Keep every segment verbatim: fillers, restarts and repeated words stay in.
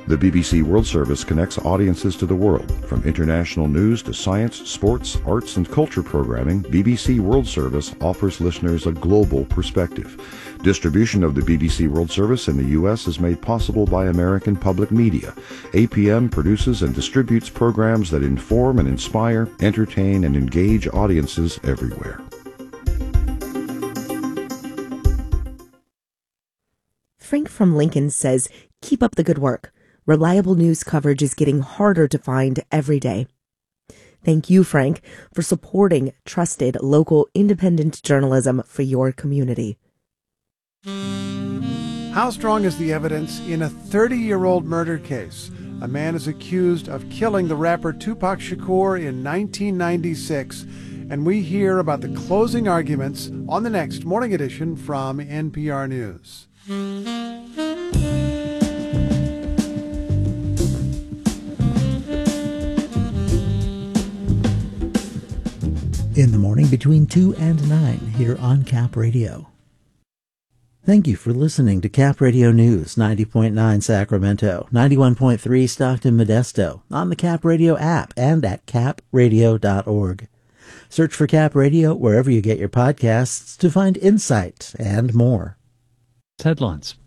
The B B C World Service connects audiences to the world. From international news to science, sports, arts, and culture programming, B B C World Service offers listeners a global perspective. Distribution of the B B C World Service in the U S is made possible by American Public Media. A P M produces and distributes programs that inform and inspire, entertain, and engage audiences everywhere. Frank from Lincoln says, keep up the good work. Reliable news coverage is getting harder to find every day. Thank you, Frank, for supporting trusted, local, independent journalism for your community. How strong is the evidence in a thirty-year-old murder case? A man is accused of killing the rapper Tupac Shakur in nineteen ninety-six, and we hear about the closing arguments on the next Morning Edition from N P R News. In the morning between two and nine here on Cap Radio. Thank you for listening to Cap Radio News, ninety point nine Sacramento, ninety-one point three Stockton Modesto, on the Cap Radio app and at cap radio dot org. Search for Cap Radio wherever you get your podcasts to find insight and more. Headlines.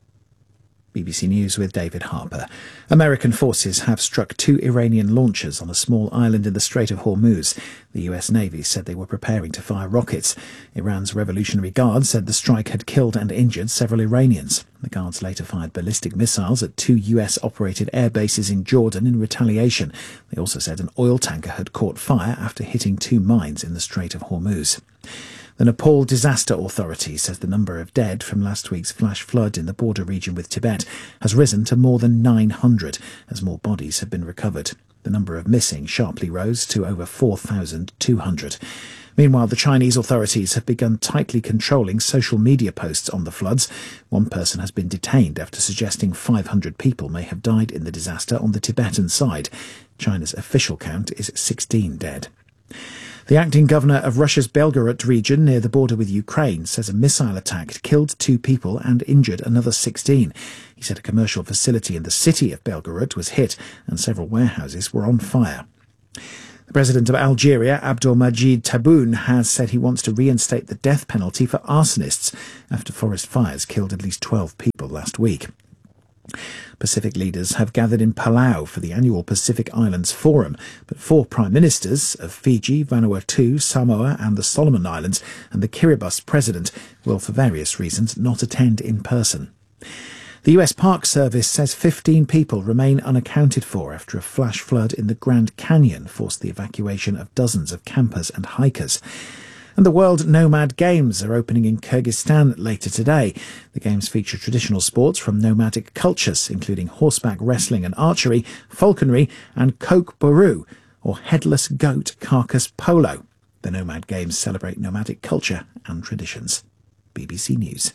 B B C News with David Harper. American forces have struck two Iranian launchers on a small island in the Strait of Hormuz. The U S Navy said they were preparing to fire rockets. Iran's Revolutionary Guard said the strike had killed and injured several Iranians. The guards later fired ballistic missiles at two U S-operated air bases in Jordan in retaliation. They also said an oil tanker had caught fire after hitting two mines in the Strait of Hormuz. The Nepal Disaster Authority says the number of dead from last week's flash flood in the border region with Tibet has risen to more than nine hundred, as more bodies have been recovered. The number of missing sharply rose to over four thousand two hundred. Meanwhile, the Chinese authorities have begun tightly controlling social media posts on the floods. One person has been detained after suggesting five hundred people may have died in the disaster on the Tibetan side. China's official count is sixteen dead. The acting governor of Russia's Belgorod region near the border with Ukraine says a missile attack killed two people and injured another sixteen. He said a commercial facility in the city of Belgorod was hit and several warehouses were on fire. The president of Algeria, Abdelmajid Tebboune, has said he wants to reinstate the death penalty for arsonists after forest fires killed at least twelve people last week. Pacific leaders have gathered in Palau for the annual Pacific Islands Forum, but four prime ministers of Fiji, Vanuatu, Samoa and the Solomon Islands and the Kiribati president will, for various reasons, not attend in person. The U S Park Service says fifteen people remain unaccounted for after a flash flood in the Grand Canyon forced the evacuation of dozens of campers and hikers. And the World Nomad Games are opening in Kyrgyzstan later today. The games feature traditional sports from nomadic cultures, including horseback wrestling and archery, falconry, and koke boru, or headless goat carcass polo. The Nomad Games celebrate nomadic culture and traditions. B B C News.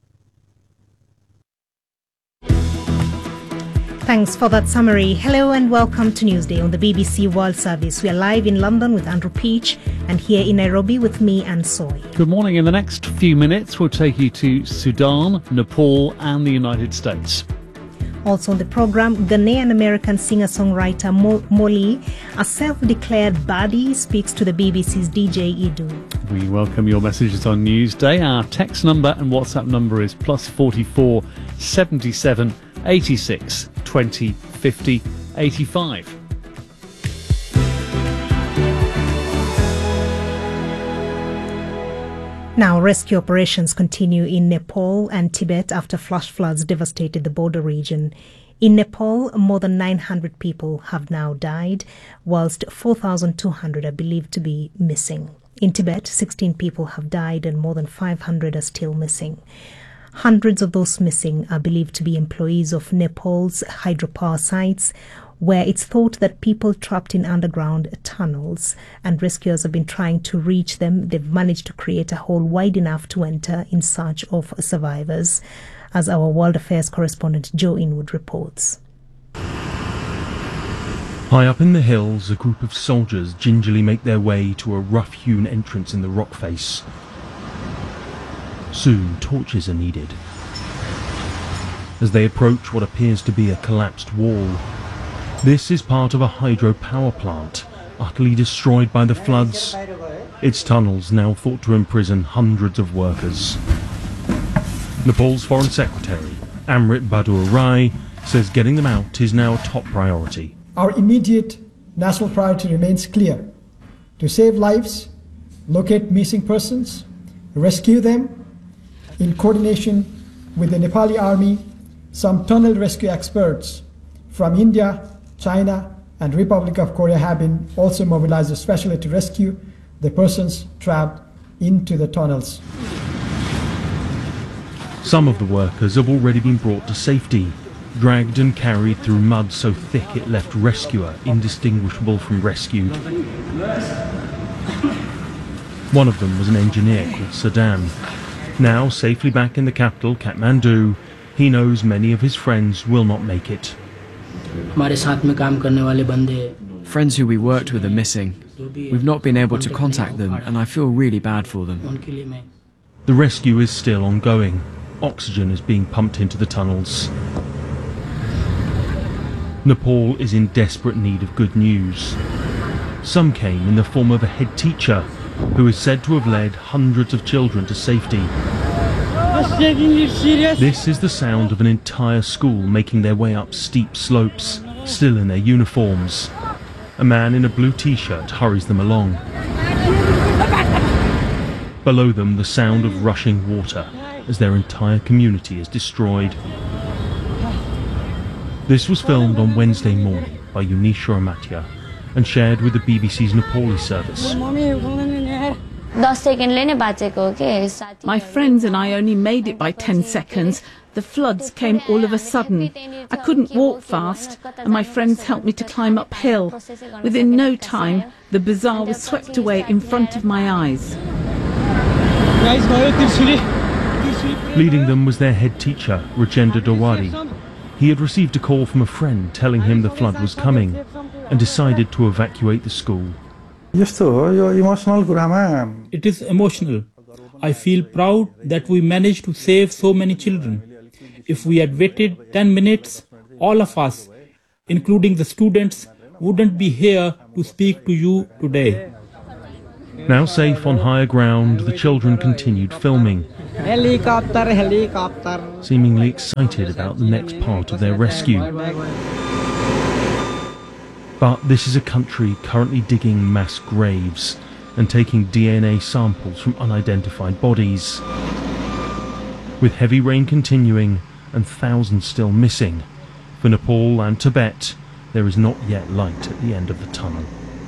Thanks for that summary. Hello and welcome to Newsday on the B B C World Service. We are live in London with Andrew Peach and here in Nairobi with me, Anne Soy. Good morning. In the next few minutes, we'll take you to Sudan, Nepal and the United States. Also on the programme, Ghanaian-American singer-songwriter Mo- Molly, a self-declared baddie, speaks to the B B C's D J Edu. We welcome your messages on Newsday. Our text number and WhatsApp number is plus forty-four seventy-seven eighty-six twenty fifty eighty-five. Now, rescue operations continue in Nepal and Tibet after flash floods devastated the border region. In Nepal, more than nine hundred people have now died, whilst four thousand two hundred are believed to be missing. In Tibet, sixteen people have died and more than five hundred are still missing. Hundreds of those missing are believed to be employees of Nepal's hydropower sites, where it's thought that people trapped in underground tunnels and rescuers have been trying to reach them. They've managed to create a hole wide enough to enter in search of survivors, as our World Affairs correspondent Joe Inwood reports. High up in the hills, a group of soldiers gingerly make their way to a rough-hewn entrance in the rock face. Soon, torches are needed. as they approach what appears to be a collapsed wall. This is part of a hydropower plant, utterly destroyed by the floods. Its tunnels now thought to imprison hundreds of workers. Nepal's Foreign Secretary, Amrit Bahadur Rai, says getting them out is now a top priority. Our immediate national priority remains clear: to save lives, locate missing persons, rescue them. In coordination with the Nepali army, some tunnel rescue experts from India, China, and Republic of Korea have been also mobilized especially to rescue the persons trapped into the tunnels. Some of the workers have already been brought to safety, dragged and carried through mud so thick it left rescuer indistinguishable from rescued. One of them was an engineer called Saddam. Now safely back in the capital, Kathmandu, he knows many of his friends will not make it. Friends who we worked with are missing. We've not been able to contact them, and I feel really bad for them. The rescue is still ongoing. Oxygen is being pumped into the tunnels. Nepal is in desperate need of good news. Some came in the form of a head teacher who is said to have led hundreds of children to safety. This is the sound of an entire school making their way up steep slopes, still in their uniforms. A man in a blue t-shirt hurries them along. Below them, the sound of rushing water as their entire community is destroyed. This was filmed on Wednesday morning by Yunisha Amatia and shared with the B B C's Nepali service. My friends and I only made it by ten seconds. The floods came all of a sudden. I couldn't walk fast, and my friends helped me to climb uphill. Within no time, the bazaar was swept away in front of my eyes. Leading them was their head teacher, Rajendra Dawari. He had received a call from a friend telling him the flood was coming and decided to evacuate the school. It is emotional. I feel proud that we managed to save so many children. If we had waited ten minutes, all of us, including the students, wouldn't be here to speak to you today. Now safe on higher ground, the children continued filming, Helicopter, helicopter. seemingly excited about the next part of their rescue. But this is a country currently digging mass graves and taking D N A samples from unidentified bodies. With heavy rain continuing and thousands still missing, for Nepal and Tibet, there is not yet light at the end of the tunnel.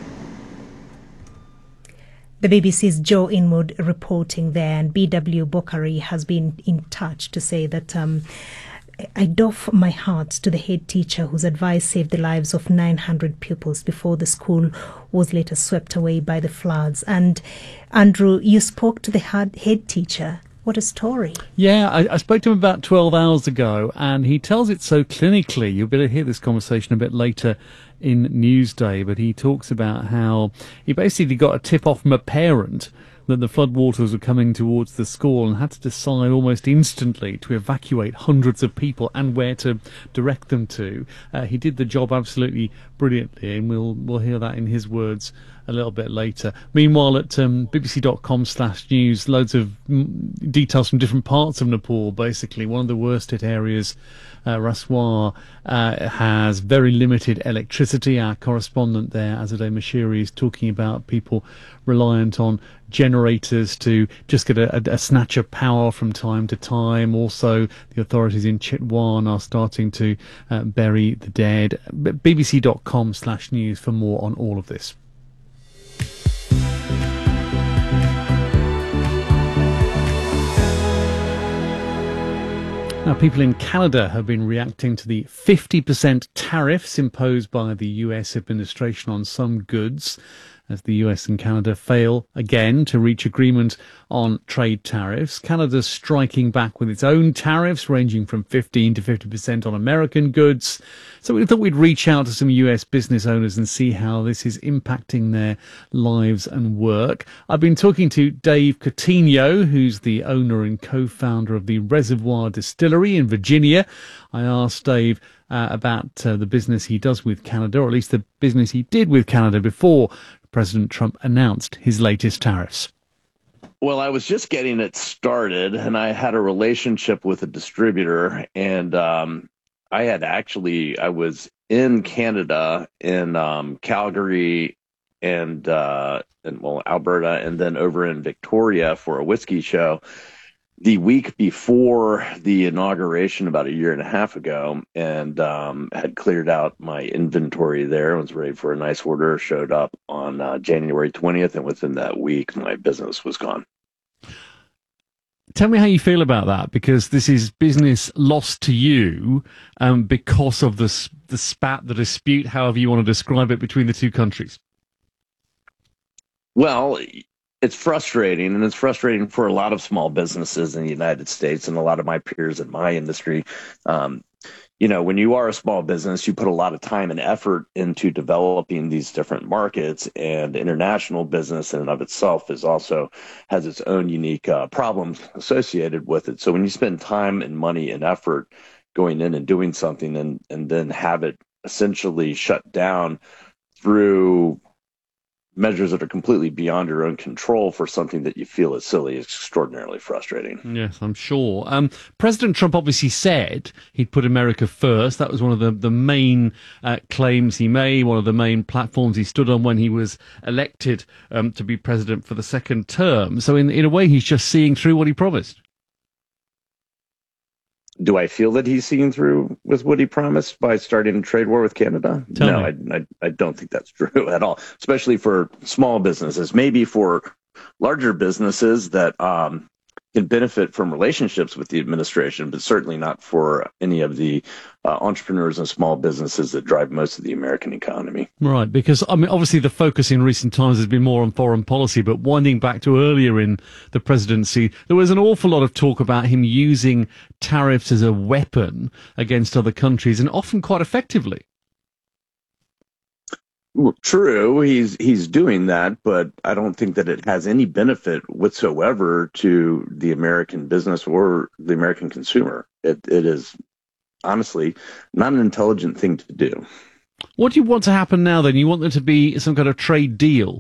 The B B C's Joe Inwood reporting there, and B W Bokhari has been in touch to say that um, I doff my hat to the head teacher whose advice saved the lives of nine hundred pupils before the school was later swept away by the floods. And Andrew, you spoke to the head teacher. What a story. Yeah, I, I spoke to him about twelve hours ago, and he tells it so clinically. You'll be able to hear this conversation a bit later in Newsday, but he talks about how he basically got a tip off from a parent that the floodwaters were coming towards the school and had to decide almost instantly to evacuate hundreds of people and where to direct them to. Uh, he did the job absolutely brilliantly, and we'll we'll hear that in his words a little bit later. Meanwhile, at um, bbc.com slash news, loads of m- details from different parts of Nepal. Basically, one of the worst hit areas, uh, Raswar, uh, has very limited electricity. Our correspondent there, Azadeh Mashiri, is talking about people reliant on generators to just get a, a, a snatch of power from time to time. Also, the authorities in Chitwan are starting to uh, bury the dead. bbc.com slash news for more on all of this. Now, people in Canada have been reacting to the fifty percent tariffs imposed by the U S administration on some goods. as the U S and Canada fail again to reach agreement on trade tariffs. Canada's striking back with its own tariffs, ranging from fifteen to fifty percent on American goods. So we thought we'd reach out to some U S business owners and see how this is impacting their lives and work. I've been talking to Dave Coutinho, who's the owner and co-founder of the Reservoir Distillery in Virginia. I asked Dave uh, about uh, the business he does with Canada, or at least the business he did with Canada before President Trump announced his latest tariffs. Well, I was just getting it started, and I had a relationship with a distributor, and um, I had actually, I was in Canada, in um, Calgary, and, uh, and well, Alberta, and then over in Victoria for a whiskey show the week before the inauguration about a year and a half ago, and um, had cleared out my inventory there, was ready for a nice order, showed up on uh, January twentieth, and within that week, my business was gone. Tell me how you feel about that, because this is business lost to you um, because of the, the spat, the dispute, however you want to describe it, between the two countries. Well, it's frustrating, and it's frustrating for a lot of small businesses in the United States and a lot of my peers in my industry. Um, you know, when you are a small business, you put a lot of time and effort into developing these different markets, and international business in and of itself is also has its own unique uh, problems associated with it. So when you spend time and money and effort going in and doing something, and, and then have it essentially shut down through measures that are completely beyond your own control for something that you feel is silly, is extraordinarily frustrating. Yes, I'm sure. Um, President Trump obviously said he'd put America first. That was one of the, the main uh, claims he made, one of the main platforms he stood on when he was elected um, to be president for the second term. So in, in a way, he's just seeing through what he promised. Do I feel that he's seeing through with what he promised by starting a trade war with Canada? Tell no, I, I, I don't think that's true at all, especially for small businesses. Maybe for larger businesses that um, can benefit from relationships with the administration, but certainly not for any of the uh, entrepreneurs and small businesses that drive most of the American economy. Right, because I mean, obviously the focus in recent times has been more on foreign policy, but winding back to earlier in the presidency, there was an awful lot of talk about him using tariffs as a weapon against other countries, and often quite effectively. Well, true, he's he's doing that, but I don't think that it has any benefit whatsoever to the American business or the American consumer. It it is honestly not an intelligent thing to do. What do you want to happen now then? You want there to be some kind of trade deal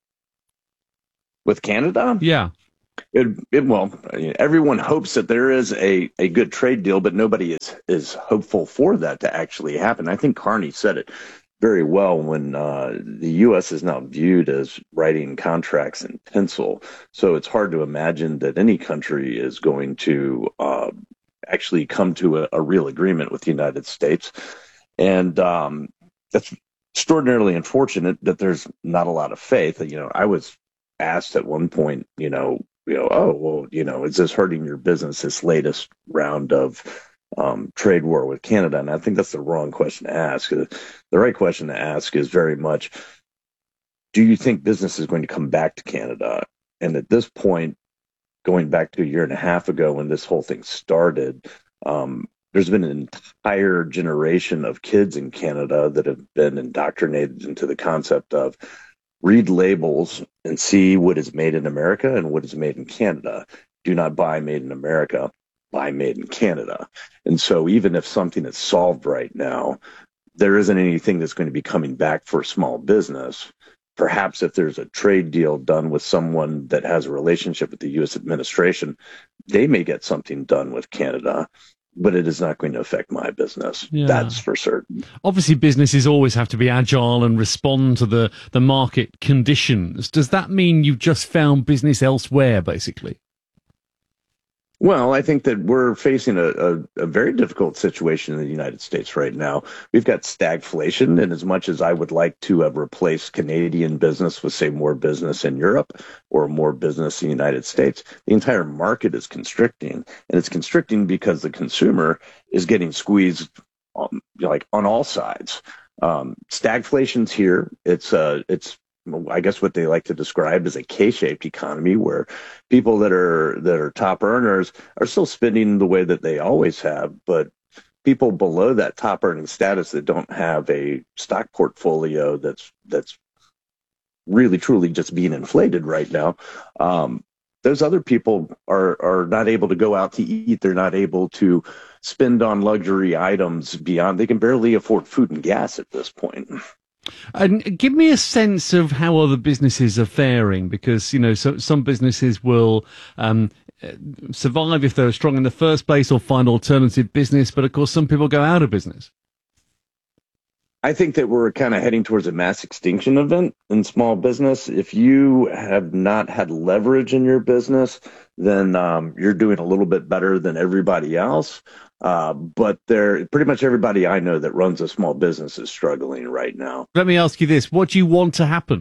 with Canada? Yeah. It, it well, everyone hopes that there is a, a good trade deal, but nobody is, is hopeful for that to actually happen. I think Carney said it very well when uh, the U S is now viewed as writing contracts in pencil. So it's hard to imagine that any country is going to uh, actually come to a, a real agreement with the United States. And um, that's extraordinarily unfortunate that there's not a lot of faith. You know, I was asked at one point, you know, you know, oh, well, you know, is this hurting your business, this latest round of Um, trade war with Canada? And I think that's the wrong question to ask. The right question to ask is very much, do you think business is going to come back to Canada? And at this point, going back to a year and a half ago when this whole thing started, um, there's been an entire generation of kids in Canada that have been indoctrinated into the concept of read labels and see what is made in America and what is made in Canada. Do not buy made in America. Buy made in Canada. And so even if something is solved right now, there isn't anything that's going to be coming back for small business. Perhaps if there's a trade deal done with someone that has a relationship with the U S administration, they may get something done with Canada, but it is not going to affect my business. Yeah. That's for certain. Obviously, businesses always have to be agile and respond to the, the market conditions. Does that mean you've just found business elsewhere, basically? Well, I think that we're facing a, a, a very difficult situation in the United States right now. We've got stagflation, and as much as I would like to have replaced Canadian business with, say, more business in Europe or more business in the United States, the entire market is constricting, and it's constricting because the consumer is getting squeezed on, like on all sides. Um, stagflation's here. It's uh, it's I guess what they like to describe as a K-shaped economy, where people that are that are top earners are still spending the way that they always have, but people below that top earning status that don't have a stock portfolio that's that's really truly just being inflated right now, um, those other people are are not able to go out to eat. They're not able to spend on luxury items beyond. They can barely afford food and gas at this point. And give me a sense of how other businesses are faring, because, you know, so, some businesses will um, survive if they're strong in the first place or find alternative business. But, of course, some people go out of business. I think that we're kind of heading towards a mass extinction event in small business. If you have not had leverage in your business, then um, you're doing a little bit better than everybody else. Uh, but there, pretty much everybody I know that runs a small business is struggling right now. Let me ask you this. What do you want to happen?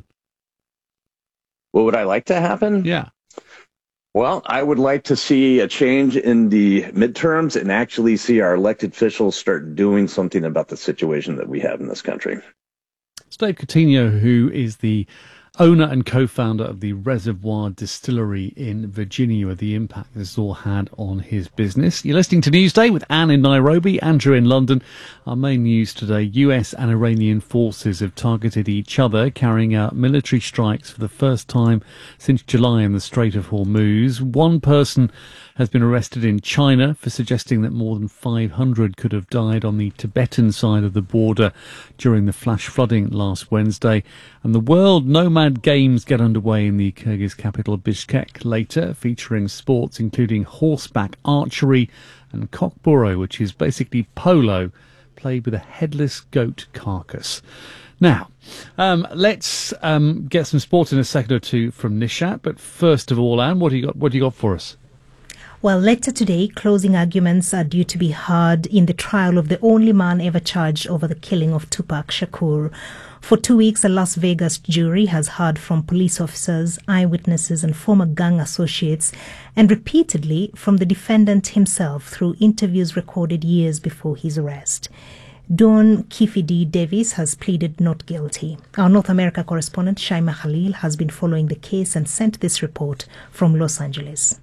What would I like to happen? Yeah. Well, I would like to see a change in the midterms and actually see our elected officials start doing something about the situation that we have in this country. It's Dave Coutinho, who is the owner and co-founder of the Reservoir Distillery in Virginia, with the impact this all had on his business. You're listening to Newsday with Anne in Nairobi, Andrew in London. Our main news today: U S and Iranian forces have targeted each other, carrying out military strikes for the first time since July in the Strait of Hormuz. One person has been arrested in China for suggesting that more than five hundred could have died on the Tibetan side of the border during the flash flooding last Wednesday. And the World Nomad Games get underway in the Kyrgyz capital Bishkek later, featuring sports including horseback archery and cockburro, which is basically polo played with a headless goat carcass. Now, um, let's um, get some sport in a second or two from Nishat. But first of all, Anne, what do you got? What do you got for us? Well, later today, closing arguments are due to be heard in the trial of the only man ever charged over the killing of Tupac Shakur. For two weeks, a Las Vegas jury has heard from police officers, eyewitnesses, and former gang associates, and repeatedly from the defendant himself through interviews recorded years before his arrest. Don Kifidi Davis has pleaded not guilty. Our North America correspondent Shaima Khalil has been following the case and sent this report from Los Angeles.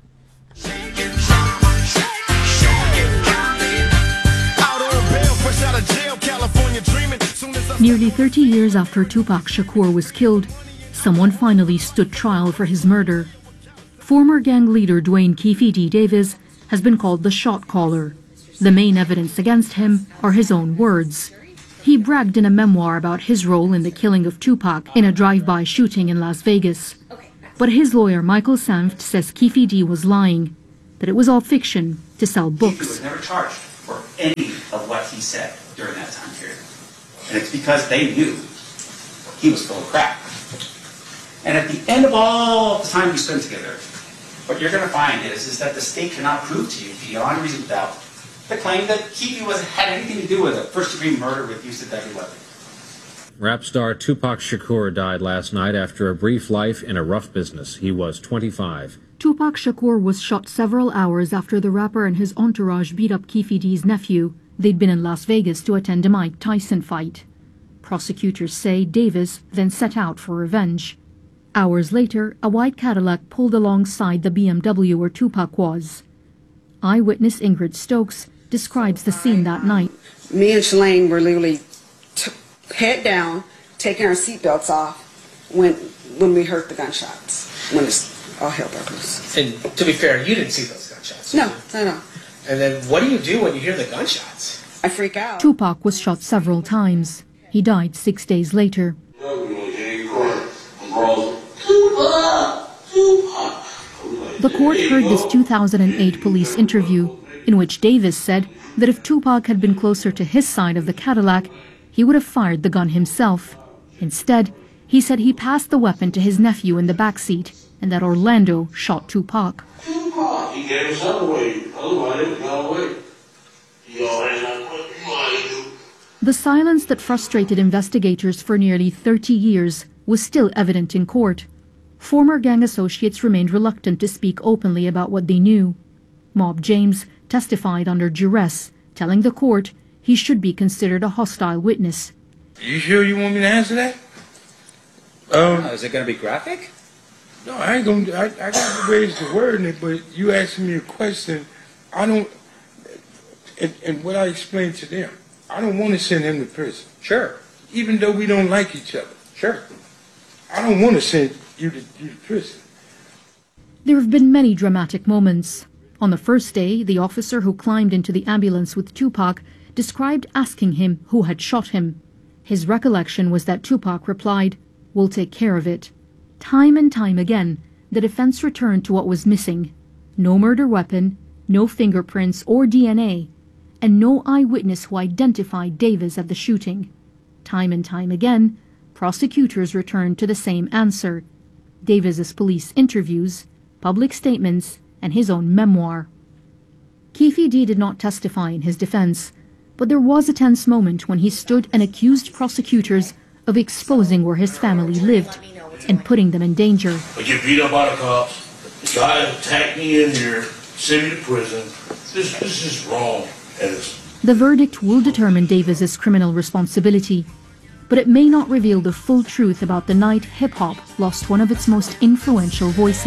Nearly thirty years after Tupac Shakur was killed, someone finally stood trial for his murder. Former gang leader Dwayne Kifidi Davis has been called the shot caller. The main evidence against him are his own words. He bragged in a memoir about his role in the killing of Tupac in a drive-by shooting in Las Vegas. But his lawyer Michael Sanft says Kifidi was lying, that it was all fiction to sell books. He was never charged for any of what he said during that time period. And it's because they knew he was full of crap. And at the end of all the time we spent together, what you're going to find is, is that the state cannot prove to you beyond reasonable doubt the claim that Kifidi was had anything to do with a first-degree murder with use of deadly weapon. Rap star Tupac Shakur died last night after a brief life in a rough business. He was twenty-five. Tupac Shakur was shot several hours after the rapper and his entourage beat up Kifidi's nephew. They'd been in Las Vegas to attend a Mike Tyson fight. Prosecutors say Davis then set out for revenge. Hours later, a white Cadillac pulled alongside the B M W where Tupac was. Eyewitness Ingrid Stokes describes the scene that night. Me and Shalane were literally t- head down, taking our seatbelts off when when we heard the gunshots, when it's all hell broke loose. And to be fair, you didn't see those gunshots. No, no, no. And then what do you do when you hear the gunshots? I freak out. Tupac was shot several times. He died six days later. The court heard this two thousand eight police interview in which Davis said that if Tupac had been closer to his side of the Cadillac, he would have fired the gun himself. Instead, he said he passed the weapon to his nephew in the backseat and that Orlando shot Tupac. Tupac, he gave himself away. Otherwise, he got away. He already not put the money. The silence that frustrated investigators for nearly thirty years was still evident in court. Former gang associates remained reluctant to speak openly about what they knew. Mob James testified under duress, telling the court he should be considered a hostile witness. You sure you want me to answer that? Um, Is it going to be graphic? No, I ain't gonna. I, I got to raise the word in it, but you asking me a question. I don't. And, and what I explained to them, I don't want to send him to prison. Sure. Even though we don't like each other. Sure. I don't want to send you to, you to prison. There have been many dramatic moments. On the first day, the officer who climbed into the ambulance with Tupac described asking him who had shot him. His recollection was that Tupac replied, "We'll take care of it." Time and time again, the defense returned to what was missing. No murder weapon, no fingerprints or D N A, and no eyewitness who identified Davis at the shooting. Time and time again, prosecutors returned to the same answer: Davis's police interviews, public statements, and his own memoir. Keffe D did not testify in his defense, but there was a tense moment when he stood and accused prosecutors of exposing where his family lived and putting them in danger. I get beat up by the cops. The guy attacked me in here, sent me to prison. This, this is wrong. And it's The verdict will determine Davis's criminal responsibility, but it may not reveal the full truth about the night hip-hop lost one of its most influential voices.